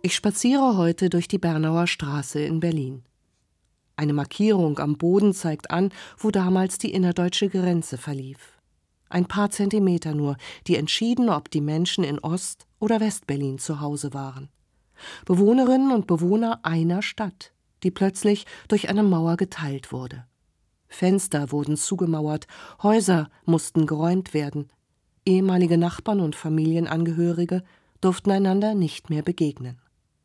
Ich spaziere heute durch die Bernauer Straße in Berlin. Eine Markierung am Boden zeigt an, wo damals die innerdeutsche Grenze verlief. Ein paar Zentimeter nur, die entschieden, ob die Menschen in Ost- oder West-Berlin zu Hause waren. Bewohnerinnen und Bewohner einer Stadt, die plötzlich durch eine Mauer geteilt wurde. Fenster wurden zugemauert, Häuser mussten geräumt werden. Ehemalige Nachbarn und Familienangehörige durften einander nicht mehr begegnen.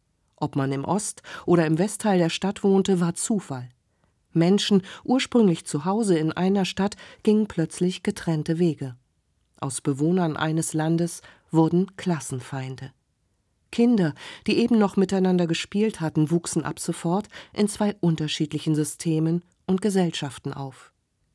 Ob man im Ost- oder im Westteil der Stadt wohnte, war Zufall. Menschen, ursprünglich zu Hause in einer Stadt, gingen plötzlich getrennte Wege. Aus Bewohnern eines Landes wurden Klassenfeinde. Kinder, die eben noch miteinander gespielt hatten, wuchsen ab sofort in zwei unterschiedlichen Systemen und Gesellschaften auf.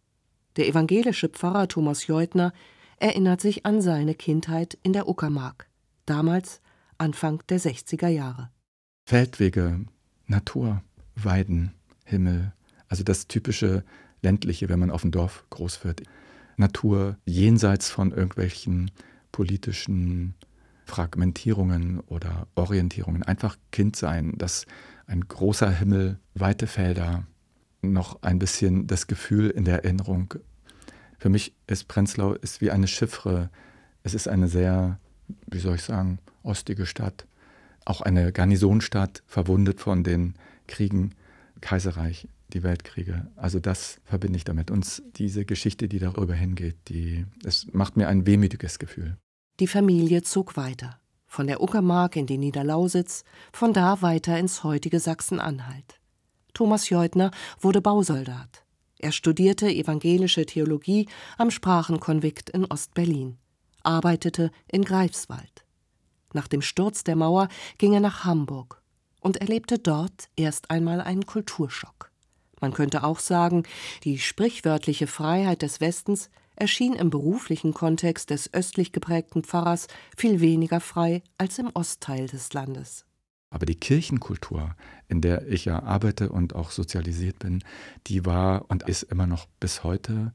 Der evangelische Pfarrer Thomas Jeutner erinnert sich an seine Kindheit in der Uckermark, damals Anfang der 60er Jahre. Feldwege, Natur, Weiden, Himmel, also das typische ländliche, wenn man auf dem Dorf groß wird. Natur jenseits von irgendwelchen politischen Fragmentierungen oder Orientierungen. Einfach Kind sein, das ein großer Himmel, weite Felder, noch ein bisschen das Gefühl in der Erinnerung. Für mich ist Prenzlau ist wie eine Chiffre. Es ist eine sehr, wie soll ich sagen, ostige Stadt. Auch eine Garnisonstadt, verwundet von den Kriegen, Kaiserreich, die Weltkriege. Also das verbinde ich damit. Und diese Geschichte, die darüber hingeht, es macht mir ein wehmütiges Gefühl. Die Familie zog weiter. Von der Uckermark in die Niederlausitz, von da weiter ins heutige Sachsen-Anhalt. Thomas Jeutner wurde Bausoldat. Er studierte evangelische Theologie am Sprachenkonvikt in Ost-Berlin, arbeitete in Greifswald. Nach dem Sturz der Mauer ging er nach Hamburg und erlebte dort erst einmal einen Kulturschock. Man könnte auch sagen, die sprichwörtliche Freiheit des Westens erschien im beruflichen Kontext des östlich geprägten Pfarrers viel weniger frei als im Ostteil des Landes. Aber die Kirchenkultur, in der ich ja arbeite und auch sozialisiert bin, die war und ist immer noch bis heute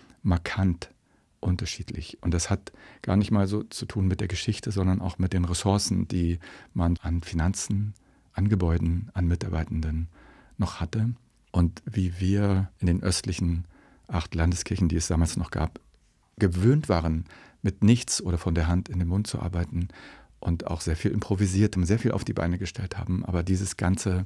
markant unterschiedlich. Und das hat gar nicht mal so zu tun mit der Geschichte, sondern auch mit den Ressourcen, die man an Finanzen, an Gebäuden, an Mitarbeitenden noch hatte. Und wie wir in den östlichen 8 Landeskirchen, die es damals noch gab, gewöhnt waren, mit nichts oder von der Hand in den Mund zu arbeiten und auch sehr viel improvisiert haben, sehr viel auf die Beine gestellt haben. Aber dieses ganze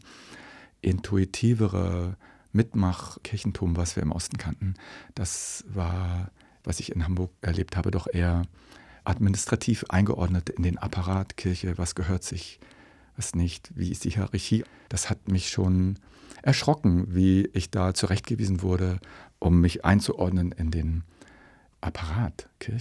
intuitivere Mitmach-Kirchentum, was wir im Osten kannten, das war, was ich in Hamburg erlebt habe, doch eher administrativ eingeordnet in den Apparat Kirche, was gehört sich, was nicht, wie ist die Hierarchie. Das hat mich schon erschrocken, wie ich da zurechtgewiesen wurde, um mich einzuordnen in den Apparat Kirche.